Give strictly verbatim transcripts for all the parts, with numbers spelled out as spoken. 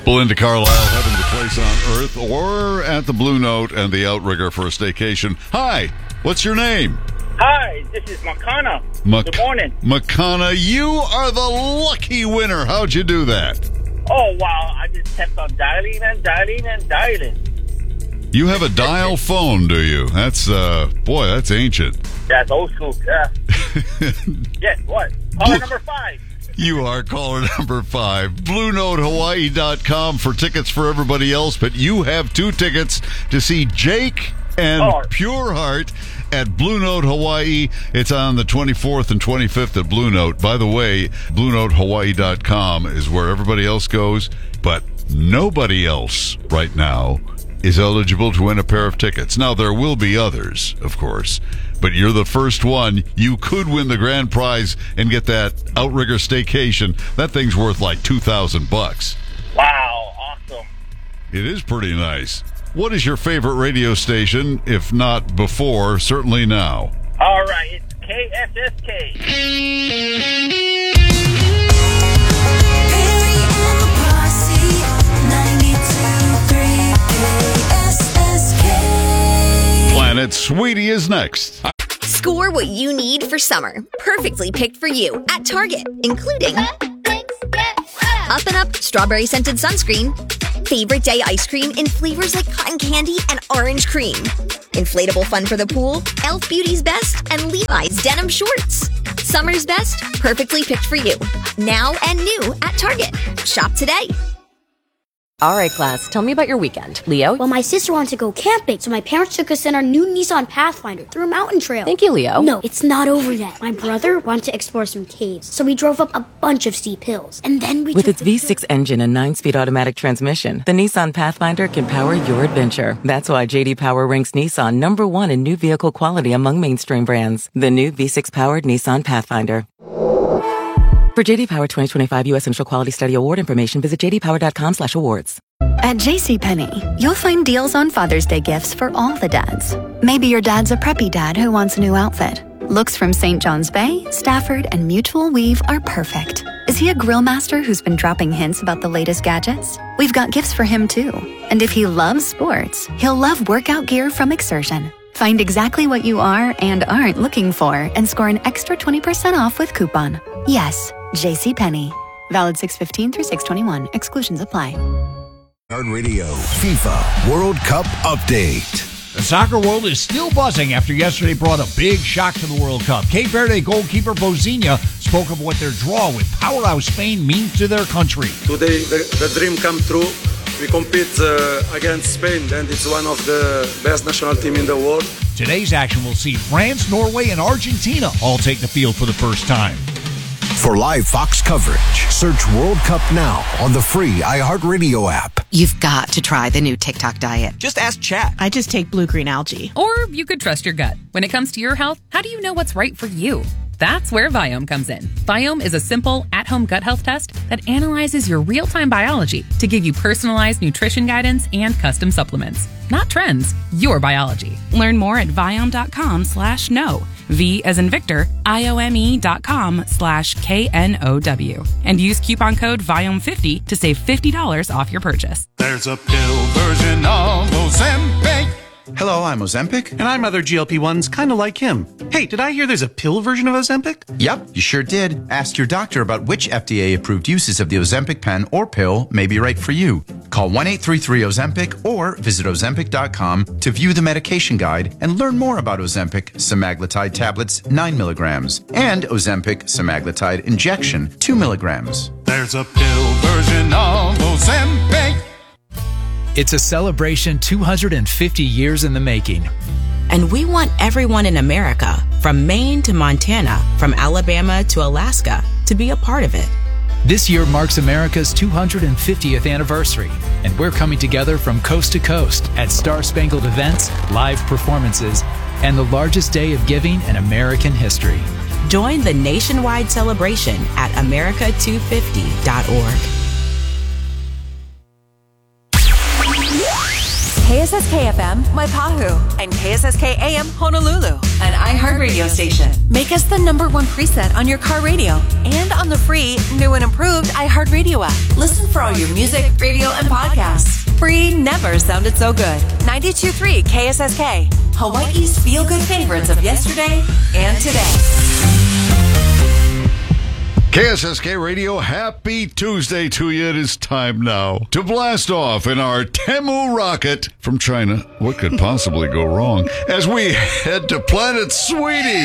Belinda Carlisle having the place on Earth or at the Blue Note and the Outrigger for a staycation. Hi, what's your name? Hi, this is Makana. Mac- Good morning. Makana, you are the lucky winner. How'd you do that? Oh, wow. I just kept on dialing and dialing and dialing. You have a dial phone, do you? That's, uh, boy, that's ancient. That's old school. Yeah. Yes, what? Caller number five. You are caller number five. Blue Note Hawaii dot com for tickets for everybody else, but you have two tickets to see Jake and Oh. Pure Heart at Blue Note Hawaii. It's on the twenty-fourth and twenty-fifth at Blue Note. By the way, Blue Note Hawaii dot com is where everybody else goes, but nobody else right now is eligible to win a pair of tickets. Now, there will be others, of course, but you're the first one. You could win the grand prize and get that Outrigger staycation. That thing's worth like two thousand bucks. Wow, awesome. It is pretty nice. What is your favorite radio station? If not before, certainly now. All right, it's K S S K. Planet Sweetie is next. Score what you need for summer. Perfectly picked for you at Target, including Up and Up Strawberry Scented Sunscreen, Favorite Day Ice Cream in flavors like cotton candy and orange cream, Inflatable Fun for the Pool, e l f Beauty's Best, and Levi's Denim Shorts. Summer's best, perfectly picked for you. Now and new at Target. Shop today. All right, class, tell me about your weekend. Leo? Well, my sister wanted to go camping, so my parents took us in our new Nissan Pathfinder through a mountain trail. Thank you, Leo. No, it's not over yet. My brother wanted to explore some caves, so we drove up a bunch of steep hills. And then we With took its the V six engine and nine-speed automatic transmission, the Nissan Pathfinder can power your adventure. That's why J D Power ranks Nissan number one in new vehicle quality among mainstream brands. The new V six-powered Nissan Pathfinder. For J D Power twenty twenty-five U S Central Quality Study Award information, visit j d power dot com slash awards. At JCPenney, you'll find deals on Father's Day gifts for all the dads. Maybe your dad's a preppy dad who wants a new outfit. Looks from Saint John's Bay, Stafford, and Mutual Weave are perfect. Is he a grill master who's been dropping hints about the latest gadgets? We've got gifts for him too. And if he loves sports, he'll love workout gear from Exertion. Find exactly what you are and aren't looking for and score an extra twenty percent off with coupon. Yes, JCPenney. Valid six fifteen through six twenty-one. Exclusions apply. Radio FIFA World Cup update. The soccer world is still buzzing after yesterday brought a big shock to the World Cup. Cape Verde goalkeeper Bozinha spoke of what their draw with powerhouse Spain means to their country. Today, the, the dream come true. We compete uh, against Spain, and it's one of the best national team in the world. Today's action will see France, Norway, and Argentina all take the field for the first time. For live Fox coverage, search World Cup now on the free iHeartRadio app. You've got to try the new TikTok diet. Just ask Chat. I just take blue-green algae. Or you could trust your gut. When it comes to your health, how do you know what's right for you? That's where Viome comes in. Viome is a simple, at-home gut health test that analyzes your real-time biology to give you personalized nutrition guidance and custom supplements. Not trends, your biology. Learn more at Viome.com slash no. V as in Victor, I-O-M-E dot com slash K-N-O-W. And use coupon code Viome fifty to save fifty dollars off your purchase. There's a pill version of Ozempic. Hello, I'm Ozempic. And I'm other G L P ones kind of like him. Hey, did I hear there's a pill version of Ozempic? Yep, you sure did. Ask your doctor about which F D A-approved uses of the Ozempic pen or pill may be right for you. Call one eight three three Ozempic or visit ozempic dot com to view the medication guide and learn more about Ozempic semaglutide tablets nine milligrams and Ozempic semaglutide injection two milligrams. There's a pill version of Ozempic. It's a celebration two hundred fifty years in the making. And we want everyone in America, from Maine to Montana, from Alabama to Alaska, to be a part of it. This year marks America's two hundred fiftieth anniversary, and we're coming together from coast to coast at Star-Spangled events, live performances, and the largest day of giving in American history. Join the nationwide celebration at america two fifty dot org. K S S S K F M, Waipahu, and K S S K A M, Honolulu, an iHeartRadio station. Make us the number one preset on your car radio and on the free, new and improved iHeartRadio app. Listen for all your music, radio, and podcasts. Free never sounded so good. ninety-two point three K S S K, Hawaii's feel-good favorites of yesterday and today. K S S K Radio, happy Tuesday to you. It is time now to blast off in our Temu rocket from China. What could possibly go wrong as we head to Planet Sweetie?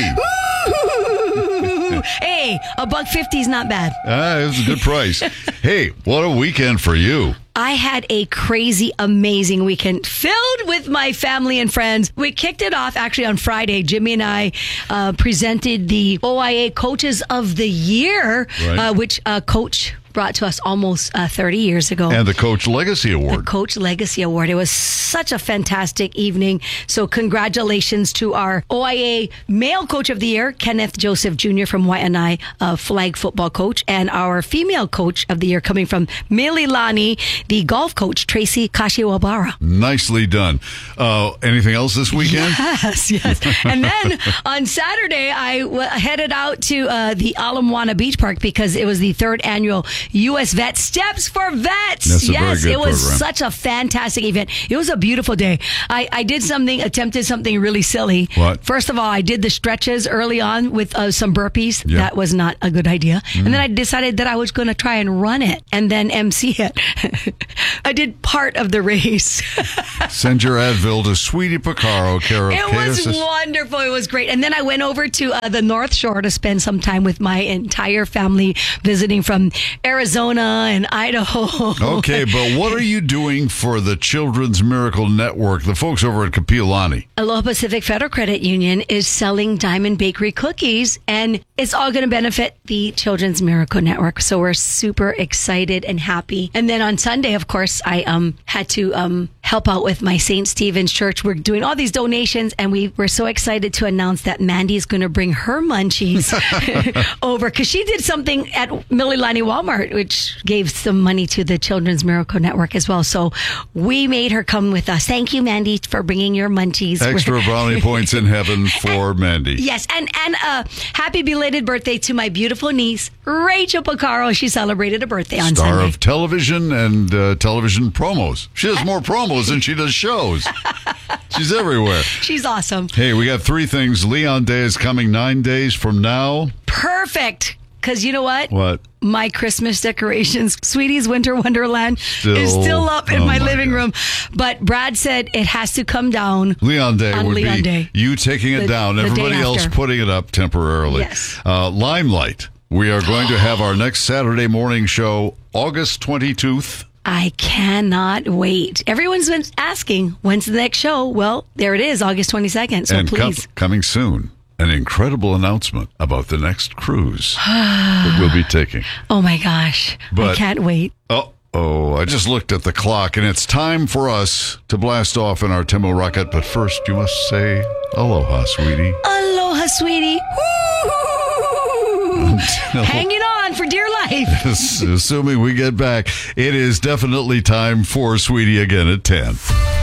Hey, a buck fifty is not bad. Ah, it was a good price. Hey, what a weekend for you. I had a crazy, amazing weekend filled with my family and friends. We kicked it off actually on Friday. Jimmy and I uh, presented the O I A Coaches of the Year, right. uh, which uh, Coach brought to us almost uh, thirty years ago. And the Coach Legacy Award. The Coach Legacy Award. It was such a fantastic evening. So congratulations to our O I A Male Coach of the Year, Kenneth Joseph Junior from Waianae, uh, flag football coach, and our Female Coach of the Year coming from Mililani, the golf coach, Tracy Kashiwabara. Nicely done. Uh, anything else this weekend? Yes, yes. And then on Saturday, I w- headed out to uh, the Ala Moana Beach Park because it was the third annual U S Vet Steps for Vets. That's a yes, very good it was program. Such a fantastic event. It was a beautiful day. I, I did something, attempted something really silly. What? First of all, I did the stretches early on with uh, some burpees. Yeah. That was not a good idea. Mm. And then I decided that I was going to try and run it and then M C it. I did part of the race. Send your Advil to Sweetie Picaro, care of It K S S. was wonderful. It was great. And then I went over to uh, the North Shore to spend some time with my entire family visiting from Arizona and Idaho. Okay, but what are you doing for the Children's Miracle Network, the folks over at Kapiolani? Aloha Pacific Federal Credit Union is selling Diamond Bakery cookies, and it's all going to benefit the Children's Miracle Network. So we're super excited and happy. And then on Sunday, of course, I um had to um help out with my Saint Stephen's Church. We're doing all these donations, and we were so excited to announce that Mandy is going to bring her munchies over because she did something at Mililani Walmart, which gave some money to the Children's Miracle Network as well. So we made her come with us. Thank you, Mandy, for bringing your munchies. Extra brownie points in heaven for Mandy. Yes, and and uh, happy belated birthday to my beautiful niece, Rachel Picaro. She celebrated a birthday on Star Sunday. of television and uh, television promos. She does more promos than she does shows. She's everywhere. She's awesome. Hey, we got three things. Leon Day is coming nine days from now. Perfect. Because you know what? What? My Christmas decorations, Sweetie's Winter Wonderland, Still, is still up in oh my, my living God. room. But Brad said it has to come down. Leon Day on would Leon be Day. you taking it The- down, the day everybody else after. putting it up temporarily. Yes. Uh, Limelight. We are going to have our next Saturday morning show, August twenty-second. I cannot wait. Everyone's been asking, when's the next show? Well, there it is, August twenty-second. So and com- please. coming soon, an incredible announcement about the next cruise that we'll be taking. Oh my gosh. I But- can't wait. Oh, oh, I just looked at the clock, and it's time for us to blast off in our Temu rocket. But first, you must say aloha, sweetie. Aloha, sweetie. Until- Hanging on for dear life. Assuming we get back, it is definitely time for Sweetie again at ten.